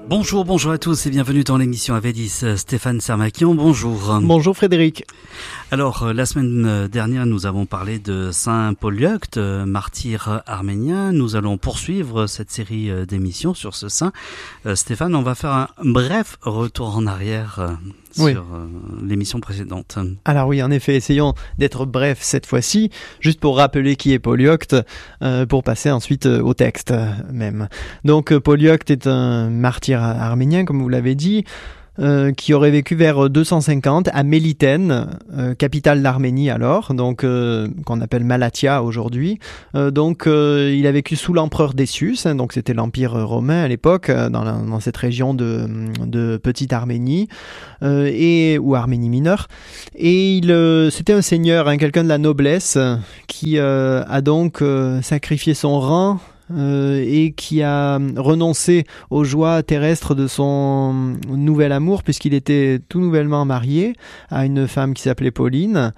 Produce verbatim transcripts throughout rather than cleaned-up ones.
Bonjour, bonjour à tous et bienvenue dans l'émission Avedis. Stéphane Sermakian, bonjour. Bonjour Frédéric. Alors, la semaine dernière, nous avons parlé de Saint Polyeucte, martyr arménien. Nous allons poursuivre cette série d'émissions sur ce saint. Euh, Stéphane, on va faire un bref retour en arrière euh, oui. sur euh, l'émission précédente. Alors oui, en effet, essayons d'être bref cette fois-ci, juste pour rappeler qui est Polyeucte, euh, pour passer ensuite euh, au texte euh, même. Donc euh, Polyeucte est un martyr arménien, comme vous l'avez dit, Euh, qui aurait vécu vers deux cent cinquante à Mélitène, euh, capitale d'Arménie alors, donc euh, qu'on appelle Malatia aujourd'hui. Euh, donc euh, il a vécu sous l'empereur Décius, hein, donc c'était l'empire romain à l'époque, euh, dans, la, dans cette région de, de Petite Arménie euh, et ou Arménie mineure. Et il, euh, c'était un seigneur, hein, quelqu'un de la noblesse, qui euh, a donc euh, sacrifié son rang. Euh, et qui a renoncé aux joies terrestres de son nouvel amour puisqu'il était tout nouvellement marié à une femme qui s'appelait Pauline,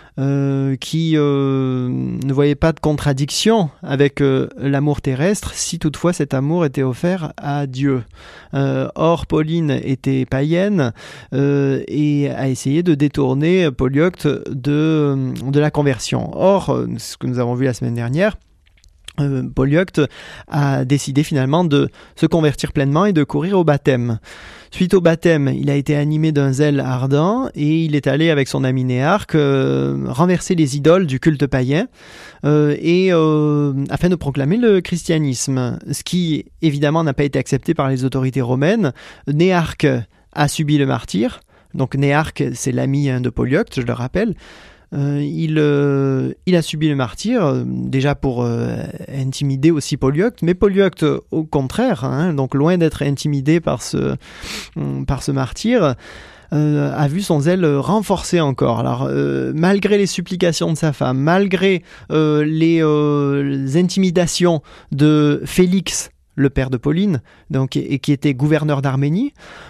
euh, qui euh, ne voyait pas de contradiction avec euh, l'amour terrestre si toutefois cet amour était offert à Dieu. Euh, or, Pauline était païenne euh, et a essayé de détourner Polyeucte de, de la conversion. Or, ce que nous avons vu la semaine dernière, Euh, Polyeucte a décidé finalement de se convertir pleinement et de courir au baptême. Suite au baptême, il a été animé d'un zèle ardent et il est allé avec son ami Néarque euh, renverser les idoles du culte païen euh, et euh, afin de proclamer le christianisme, ce qui évidemment n'a pas été accepté par les autorités romaines. Néarque a subi le martyre, donc Néarque c'est l'ami hein, de Polyeucte, je le rappelle. Euh, il, euh, il a subi le martyre, euh, déjà pour euh, intimider aussi Polyeucte, mais Polyeucte, au contraire, hein, donc loin d'être intimidé par ce, euh, par ce martyr, euh, a vu son zèle renforcé encore. Alors, euh, malgré les supplications de sa femme, malgré euh, les, euh, les intimidations de Félix, le père de Pauline, donc, et, et qui était gouverneur d'Arménie,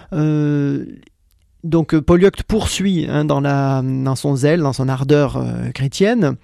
euh, Donc Polyeucte poursuit hein, dans, la, dans son zèle, dans son ardeur euh, chrétienne,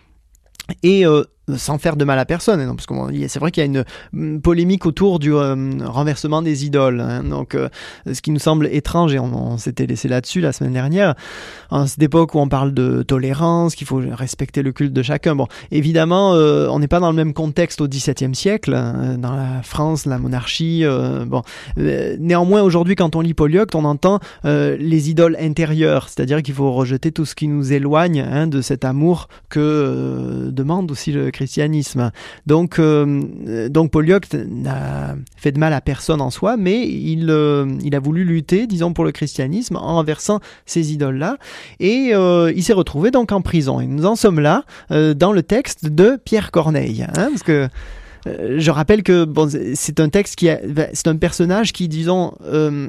et euh, sans faire de mal à personne. Hein, parce que bon, c'est vrai qu'il y a une, une polémique autour du euh, renversement des idoles. Hein, donc, euh, ce qui nous semble étrange, et on, on s'était laissé là-dessus la semaine dernière, en cette époque où on parle de tolérance, qu'il faut respecter le culte de chacun. Bon, évidemment, euh, on n'est pas dans le même contexte au dix-septième siècle, hein, dans la France, la monarchie. Euh, bon, euh, néanmoins, aujourd'hui, quand on lit Polyeucte, on entend euh, les idoles intérieures, c'est-à-dire qu'il faut rejeter tout ce qui nous éloigne hein, de cet amour que euh, demande aussi le christianisme. Donc, euh, donc Polyeucte n'a fait de mal à personne en soi, mais il, euh, il a voulu lutter, disons, pour le christianisme en renversant ces idoles-là, et euh, il s'est retrouvé donc en prison. Et nous en sommes là, euh, dans le texte de Pierre Corneille, hein, parce que euh, je rappelle que bon, c'est un texte qui a, c'est un personnage qui, disons, euh,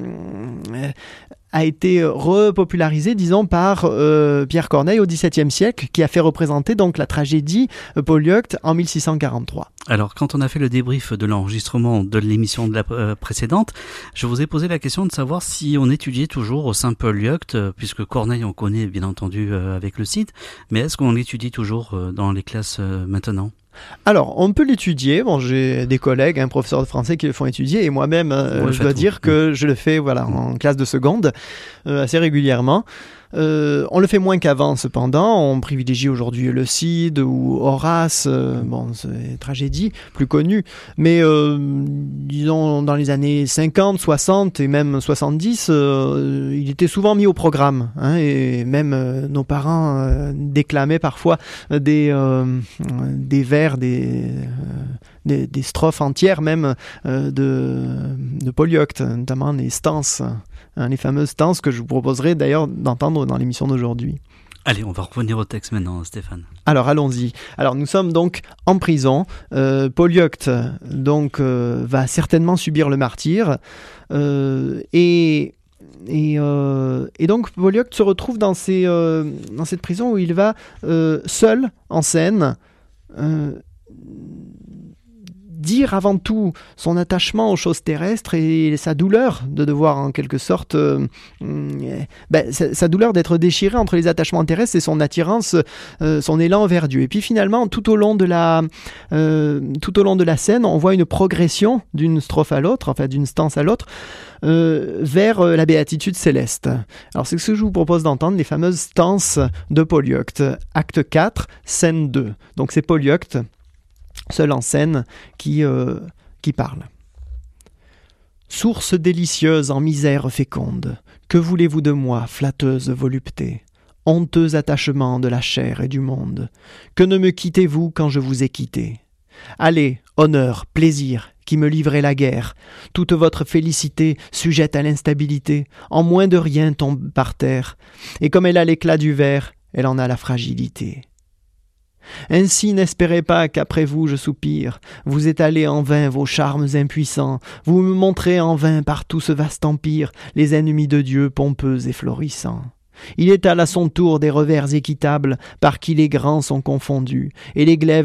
a été repopularisé, disons, par euh, Pierre Corneille au dix-septième siècle, qui a fait représenter donc la tragédie euh, Polyeucte en mille six cent quarante-trois. Alors, quand on a fait le débrief de l'enregistrement de l'émission de la euh, précédente, je vous ai posé la question de savoir si on étudiait toujours au Saint Polyeucte, euh, puisque Corneille on connaît bien entendu euh, avec le site, mais est-ce qu'on l'étudie toujours euh, dans les classes euh, maintenant ? Alors, on peut l'étudier. Bon, j'ai des collègues, un professeur de français qui le font étudier, et moi-même, euh, je dois dire que je le fais, voilà, en classe de seconde, euh, assez régulièrement. Euh, on le fait moins qu'avant, cependant. On privilégie aujourd'hui le Cid ou Horace, euh, bon, c'est une tragédie plus connue. Mais euh, disons, dans les années cinquante, soixante et même soixante-dix, euh, il était souvent mis au programme. Hein, et même euh, nos parents euh, déclamaient parfois des, euh, des vers, des, euh, des, des strophes entières même euh, de, de Polyeucte, notamment les stances. Hein, les fameuses stances que je vous proposerai d'ailleurs d'entendre dans l'émission d'aujourd'hui. Allez, on va revenir au texte maintenant, Stéphane. Alors, allons-y. Alors, nous sommes donc en prison. Euh, Polyeucte, donc, euh, va certainement subir le martyre. Euh, et... Et, euh, et donc Polyeucte se retrouve dans, ces, euh, dans cette prison où il va euh, seul en scène euh, dire avant tout son attachement aux choses terrestres et sa douleur de devoir en quelque sorte, euh, ben, sa, sa douleur d'être déchiré entre les attachements terrestres et son attirance, euh, son élan vers Dieu. Et puis finalement, tout au long de la, euh, tout au long de la scène, on voit une progression d'une strophe à l'autre, enfin d'une stance à l'autre, euh, vers la béatitude céleste. Alors c'est ce que je vous propose d'entendre, les fameuses stances de Polyeucte, acte quatre, scène deux. Donc c'est Polyeucte, seul en scène, qui, euh, qui parle. Source délicieuse en misère féconde, que voulez-vous de moi, flatteuse volupté, honteux attachement de la chair et du monde, que ne me quittez-vous quand je vous ai quitté? Allez, honneur, plaisir, qui me livrez la guerre, toute votre félicité sujette à l'instabilité, en moins de rien tombe par terre, et comme elle a l'éclat du verre, elle en a la fragilité. Ainsi n'espérez pas qu'après vous je soupire, vous étalez en vain vos charmes impuissants, vous me montrez en vain par tout ce vaste empire les ennemis de Dieu pompeux et florissants. Il étale à son tour des revers équitables par qui les grands sont confondus, et les glaives